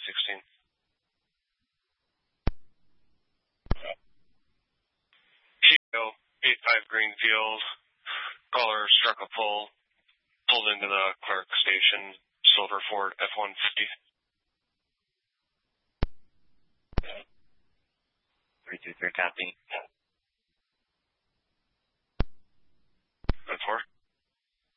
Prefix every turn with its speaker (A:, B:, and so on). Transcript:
A: 16. Kilo 85 Greenfield. Caller struck a pole, pulled into the Clark Station, silver Ford F-150.
B: 323 copy.